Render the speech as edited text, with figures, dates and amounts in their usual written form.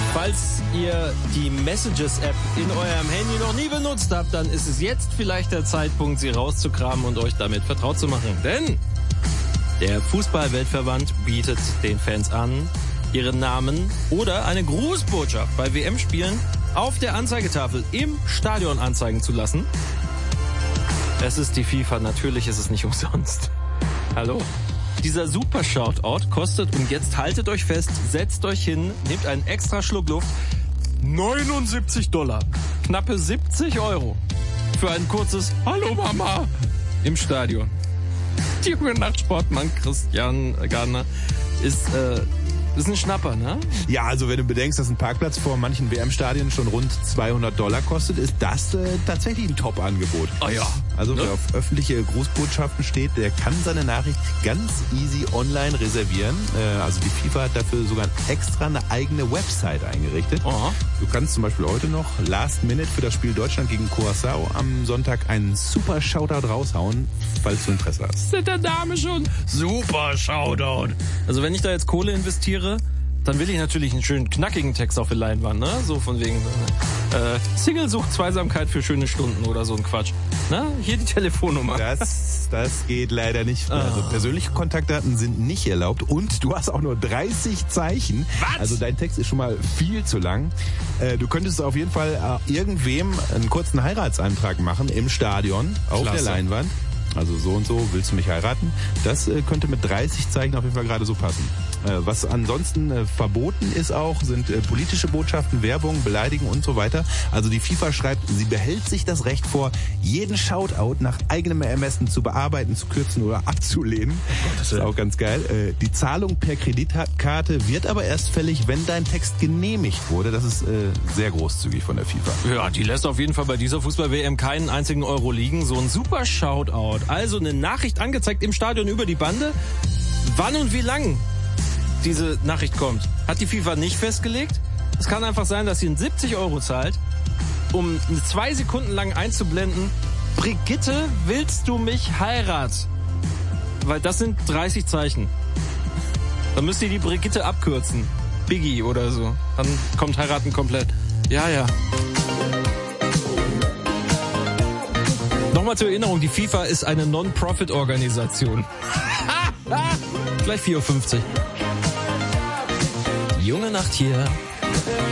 Falls ihr die Messages-App in eurem Handy noch nie benutzt habt, dann ist es jetzt vielleicht der Zeitpunkt, sie rauszukramen und euch damit vertraut zu machen. Denn der Fußball-Weltverband bietet den Fans an, ihren Namen oder eine Grußbotschaft bei WM-Spielen auf der Anzeigetafel im Stadion anzeigen zu lassen. Es ist die FIFA, natürlich ist es nicht umsonst. Hallo? Dieser super Shoutout kostet, und jetzt haltet euch fest, setzt euch hin, nehmt einen extra Schluck Luft, $79. Knappe 70 € für ein kurzes Hallo Mama im Stadion. Die junge Nachtsportmann Christian Gardner ist ein Schnapper, ne? Ja, also wenn du bedenkst, dass ein Parkplatz vor manchen WM-Stadien schon rund $200 kostet, ist das tatsächlich ein Top-Angebot. Oh ja. Also wer auf öffentliche Grußbotschaften steht, der kann seine Nachricht ganz easy online reservieren. Also die FIFA hat dafür sogar extra eine eigene Website eingerichtet. Aha. Du kannst zum Beispiel heute noch Last Minute für das Spiel Deutschland gegen Curaçao am Sonntag einen super Shoutout raushauen, falls du Interesse hast. Sind der Dame schon? Super Shoutout. Also wenn ich da jetzt Kohle investiere, dann will ich natürlich einen schönen knackigen Text auf der Leinwand, ne? So von wegen Single sucht Zweisamkeit für schöne Stunden oder so ein Quatsch. Na, hier die Telefonnummer. Das geht leider nicht. Also persönliche Kontaktdaten sind nicht erlaubt und du hast auch nur 30 Zeichen. Was? Also dein Text ist schon mal viel zu lang. Du könntest auf jeden Fall irgendwem einen kurzen Heiratsantrag machen im Stadion auf Klasse. der Leinwand. Also so und so, willst du mich heiraten? Das könnte mit 30 Zeichen auf jeden Fall gerade so passen. Was ansonsten verboten ist auch, sind politische Botschaften, Werbung, Beleidigen und so weiter. Also die FIFA schreibt, sie behält sich das Recht vor, jeden Shoutout nach eigenem Ermessen zu bearbeiten, zu kürzen oder abzulehnen. Das ist auch ganz geil. Die Zahlung per Kreditkarte wird aber erst fällig, wenn dein Text genehmigt wurde. Das ist sehr großzügig von der FIFA. Ja, die lässt auf jeden Fall bei dieser Fußball-WM keinen einzigen Euro liegen. So ein super Shoutout. Also eine Nachricht angezeigt im Stadion über die Bande. Wann und wie lang diese Nachricht kommt, hat die FIFA nicht festgelegt. Es kann einfach sein, dass sie 70 € zahlt, um 2 Sekunden lang einzublenden: Brigitte, willst du mich heiraten? Weil das sind 30 Zeichen. Dann müsst ihr die Brigitte abkürzen. Biggie oder so. Dann kommt heiraten komplett. Ja, ja. Nochmal zur Erinnerung, die FIFA ist eine Non-Profit-Organisation. Gleich 4:50 Uhr. Junge Nacht hier